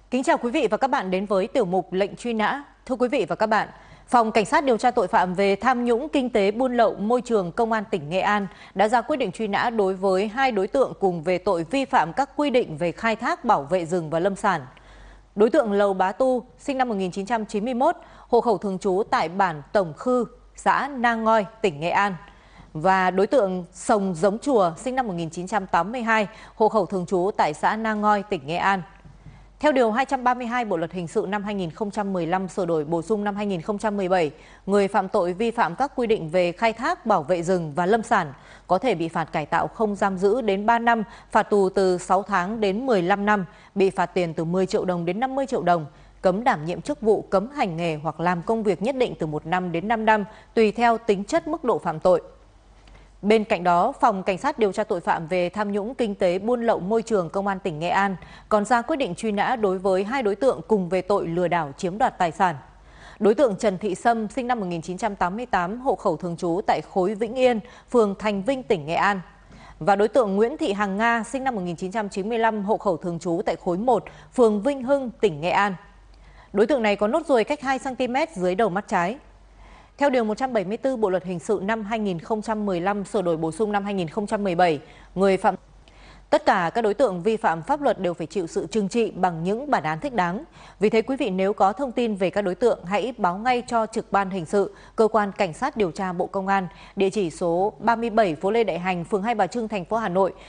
Kính chào quý vị và các bạn đến với tiểu mục lệnh truy nã. Thưa quý vị và các bạn, Phòng Cảnh sát điều tra tội phạm về tham nhũng kinh tế buôn lậu môi trường Công an tỉnh Nghệ An đã ra quyết định truy nã đối với 2 đối tượng cùng về tội vi phạm các quy định về khai thác bảo vệ rừng và lâm sản. Đối tượng Lầu Bá Tu, sinh năm 1991, hộ khẩu thường trú tại bản Tổng Khư, xã Na Ngoi, tỉnh Nghệ An. Và đối tượng Sồng Giống Chùa, sinh năm 1982, hộ khẩu thường trú tại xã Na Ngoi, tỉnh Nghệ An. Theo Điều 232 Bộ Luật Hình sự năm 2015 sửa đổi bổ sung năm 2017, người phạm tội vi phạm các quy định về khai thác, bảo vệ rừng và lâm sản có thể bị phạt cải tạo không giam giữ đến 3 năm, phạt tù từ 6 tháng đến 15 năm, bị phạt tiền từ 10 triệu đồng đến 50 triệu đồng, cấm đảm nhiệm chức vụ, cấm hành nghề hoặc làm công việc nhất định từ 1 năm đến 5 năm, tùy theo tính chất mức độ phạm tội. Bên cạnh đó, Phòng Cảnh sát điều tra tội phạm về tham nhũng kinh tế buôn lậu môi trường Công an tỉnh Nghệ An còn ra quyết định truy nã đối với 2 đối tượng cùng về tội lừa đảo chiếm đoạt tài sản. Đối tượng Trần Thị Sâm, sinh năm 1988, hộ khẩu thường trú tại khối Vĩnh Yên, phường Thành Vinh, tỉnh Nghệ An. Và đối tượng Nguyễn Thị Hằng Nga, sinh năm 1995, hộ khẩu thường trú tại khối 1, phường Vinh Hưng, tỉnh Nghệ An. Đối tượng này có nốt ruồi cách 2 cm dưới đầu mắt trái. Theo Điều 174 Bộ Luật Hình sự năm 2015 sửa đổi bổ sung năm 2017, tất cả các đối tượng vi phạm pháp luật đều phải chịu sự trừng trị bằng những bản án thích đáng. Vì thế quý vị nếu có thông tin về các đối tượng hãy báo ngay cho Trực ban Hình sự, Cơ quan Cảnh sát điều tra Bộ Công an, địa chỉ số 37 phố Lê Đại Hành, phường Hai Bà Trưng, thành phố Hà Nội